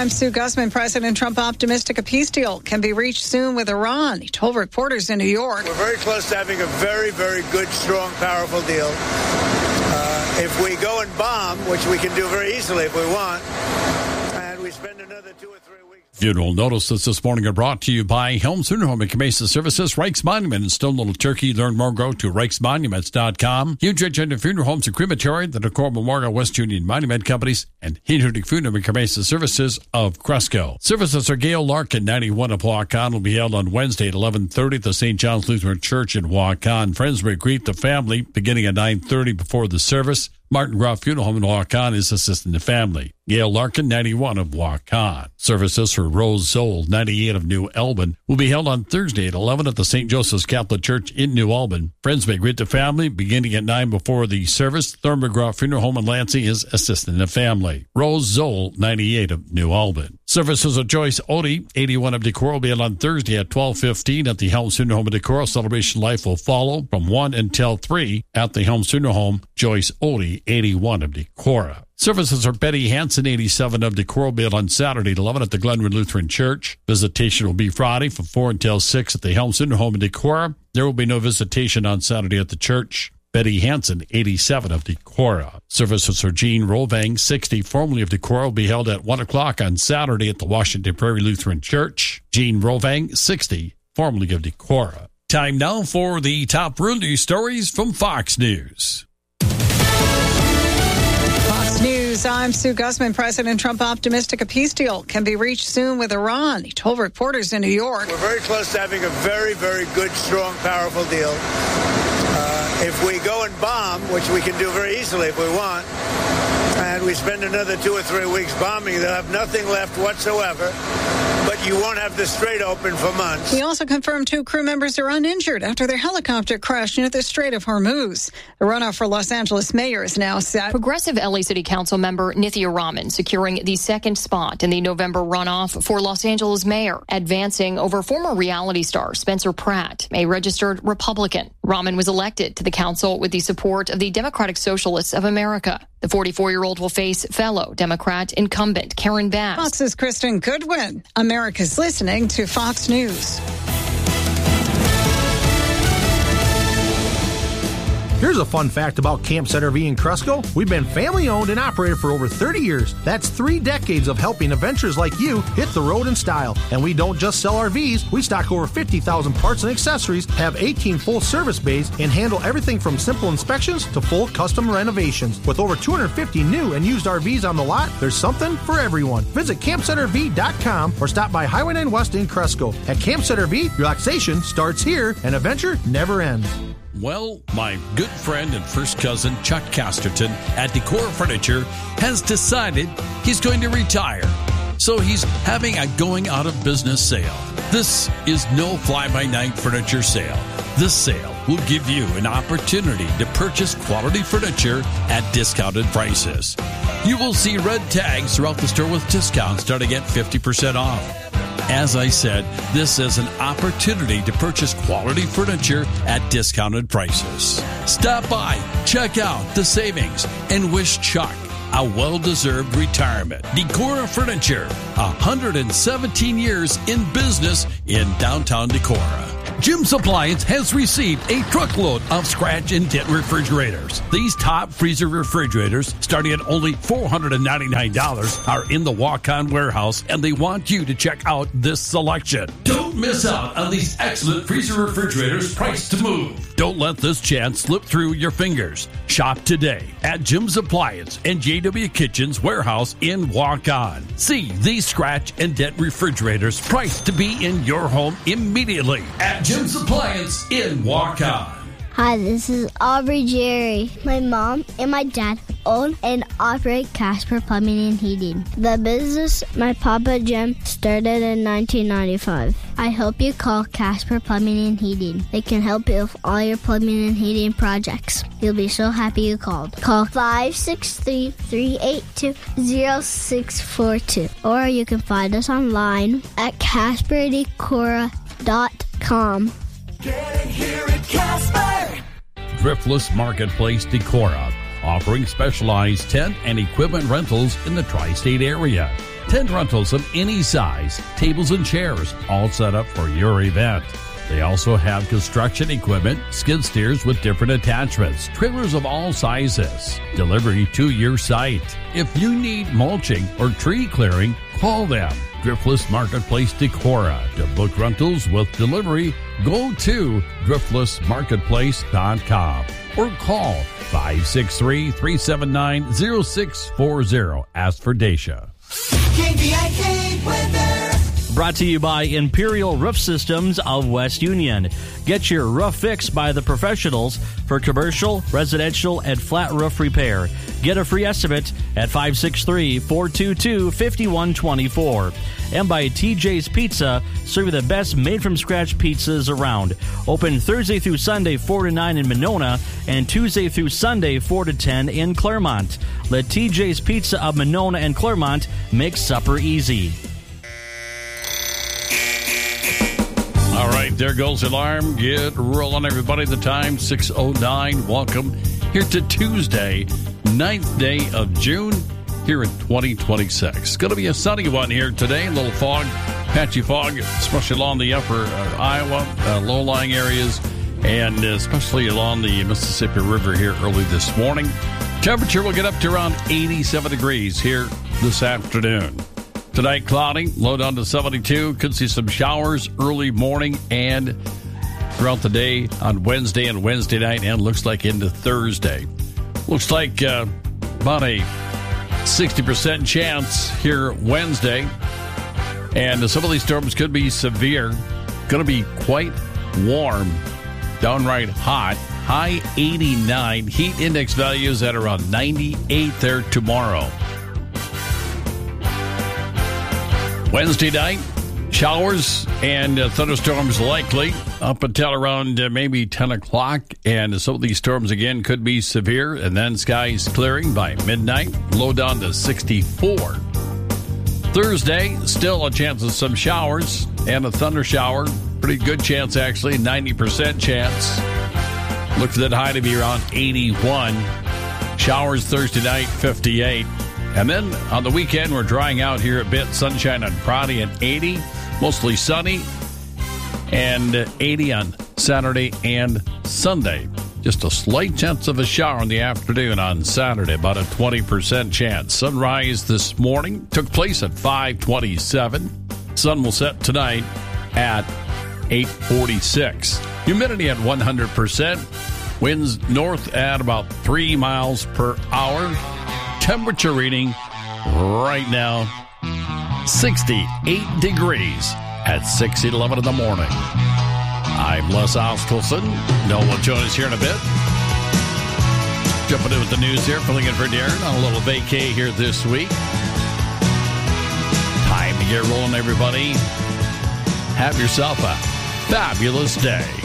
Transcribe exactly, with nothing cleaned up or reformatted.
I'm Sue Guzman. President Trump optimistic a peace deal can be reached soon with Iran. He told reporters in New York. We're very close to having a very, very good, strong, powerful deal. Uh, if we go and bomb, which we can do very easily if we want, and we spend another two or three weeks. Funeral notices this morning are brought to you by Helms Funeral Home and Cremation Services, Reichs Monument in Stone Little Turkey. Learn more, go to reichs monuments dot com. Huge Agenda Funeral Homes and Crematory, the Decor Memorial West Union Monument Companies, and Heenerty Funeral and Cremation Services of Cresco. Services are Gail Larkin, ninety-one of Waukon, will be held on Wednesday at eleven thirty at the Saint John's Lutheran Church in Waukon. Friends may greet the family beginning at nine thirty before the service. Martin Groff Funeral Home in Waukon is assisting the family. Gail Larkin, ninety-one of Waukon. Services for Rose Zoll, ninety-eight of New Albin, will be held on Thursday at eleven at the Saint Joseph's Catholic Church in New Albin. Friends may greet the family beginning at nine before the service. Thurman McGraw Funeral Home in Lansing is assisting the family. Rose Zoll, ninety-eight of New Albin. Services of Joyce Odie, eighty-one of Decorah, will be held on Thursday at twelve fifteen at the Helms Funeral Home in Decorah. Celebration Life will follow from one until three at the Helms Funeral Home. Joyce Odie, eighty-one of Decorah. Services are Betty Hansen, eighty-seven of Decorah, will be held on Saturday at eleven at the Glenwood Lutheran Church. Visitation will be Friday from four until six at the Helms Funeral Home in Decorah. There will be no visitation on Saturday at the church. Betty Hansen, eighty-seven of Decorah. Services for Jean Rovang, sixty, formerly of Decorah, will be held at one o'clock on Saturday at the Washington Prairie Lutheran Church. Jean Rovang, sixty, formerly of Decorah. Time now for the top real news stories from Fox News. Fox News, I'm Sue Guzman. President Trump optimistic a peace deal can be reached soon with Iran. He told reporters in New York. We're very close to having a very, very good, strong, powerful deal. Uh, if we go and bomb, which we can do very easily if we want, and we spend another two or three weeks bombing, they'll have nothing left whatsoever. But you won't have the Strait open for months. He also confirmed two crew members are uninjured after their helicopter crashed near the Strait of Hormuz. The runoff for Los Angeles mayor is now set. Progressive L A City Council member Nithya Raman securing the second spot in the November runoff for Los Angeles mayor, advancing over former reality star Spencer Pratt, a registered Republican. Raman was elected to the council with the support of the Democratic Socialists of America. The forty-four-year-old will face fellow Democrat incumbent Karen Bass. Fox's Kristen Goodwin. America's listening to Fox News. Here's a fun fact about Campsite R V in Cresco. We've been family-owned and operated for over thirty years. That's three decades of helping adventurers like you hit the road in style. And we don't just sell R Vs. We stock over fifty thousand parts and accessories, have eighteen full service bays, and handle everything from simple inspections to full custom renovations. With over two hundred fifty new and used R Vs on the lot, there's something for everyone. Visit campsite R V dot com or stop by Highway nine West in Cresco. At Campsite R V, relaxation starts here and adventure never ends. Well, my good friend and first cousin, Chuck Casterton, at Decor Furniture, has decided he's going to retire. So he's having a going out of business sale. This is no fly-by-night furniture sale. This sale will give you an opportunity to purchase quality furniture at discounted prices. You will see red tags throughout the store with discounts starting at fifty percent off. As I said, this is an opportunity to purchase quality furniture at discounted prices. Stop by, check out the savings, and wish Chuck a well-deserved retirement. Decor Furniture, one hundred seventeen years in business in downtown Decorah. Jim's Appliance has received a truckload of scratch and dent refrigerators. These top freezer refrigerators, starting at only four hundred ninety-nine dollars, are in the walk-on warehouse, and they want you to check out this selection. Don't miss out on these excellent freezer refrigerators priced to move. Don't let this chance slip through your fingers. Shop today at Jim's Appliance and J W Kitchen's warehouse in Waukon. See these scratch and dent refrigerators priced to be in your home immediately at Jim's Appliance in Waukon. Hi, this is Aubrey Jerry. My mom and my dad own and operate Casper Plumbing and Heating. The business my Papa Jim started in nineteen ninety-five. I hope you call Casper Plumbing and Heating. They can help you with all your plumbing and heating projects. You'll be so happy you called. Call five six three, three eight two, zero six four two. Or you can find us online at casper decorah dot com. Get it here at Casper. Thriftless Marketplace Decorah, offering specialized tent and equipment rentals in the tri-state area. Tent rentals of any size, tables and chairs, all set up for your event. They also have construction equipment, skid steers with different attachments, trailers of all sizes, delivery to your site. If you need mulching or tree clearing, call them. Driftless Marketplace Decorah. To book rentals with delivery, go to driftless marketplace dot com or call five six three, three seven nine, zero six four zero. Ask for Dacia. K B I K weather. Brought to you by Imperial Roof Systems of West Union. Get your roof fixed by the professionals for commercial, residential, and flat roof repair. Get a free estimate at five six three, four two two, five one two four. And by T J's Pizza, serving the best made-from-scratch pizzas around. Open Thursday through Sunday, four to nine in Monona, and Tuesday through Sunday, four to ten in Claremont. Let T J's Pizza of Monona and Claremont make supper easy. All right, there goes the alarm. Get rolling, everybody. The time, six oh nine. Welcome here to Tuesday, ninth day of June, here in twenty twenty-six. It's going to be a sunny one here today. A little fog, patchy fog, especially along the upper uh, Iowa, uh, low-lying areas, and especially along the Mississippi River here early this morning. Temperature will get up to around eighty-seven degrees here this afternoon. Tonight, cloudy, low down to seventy-two. Could see some showers early morning and throughout the day on Wednesday and Wednesday night, and looks like into Thursday. Looks like uh, about a sixty percent chance here Wednesday. And some of these storms could be severe. Going to be quite warm, downright hot. High eighty-nine. Heat index values at around ninety-eight there tomorrow. Wednesday night, showers and uh, thunderstorms likely up until around uh, maybe ten o'clock. And some of these storms, again, could be severe. And then skies clearing by midnight, low down to sixty-four. Thursday, still a chance of some showers and a thunder shower. Pretty good chance, actually, ninety percent chance. Look for that high to be around eighty-one. Showers Thursday night, fifty-eight. And then on the weekend, we're drying out here a bit. Sunshine on Friday and eighty. Mostly sunny. And eighty on Saturday and Sunday. Just a slight chance of a shower in the afternoon on Saturday. About a twenty percent chance. Sunrise this morning took place at five twenty-seven. Sun will set tonight at eight forty-six. Humidity at one hundred percent. Winds north at about three miles per hour. Temperature reading right now, sixty-eight degrees at six eleven in the morning. I'm Les Oskelson. Noah will join us here in a bit. Jumping in with the news here, filling in for Darren on a little vacay here this week. Time to get rolling, everybody. Have yourself a fabulous day.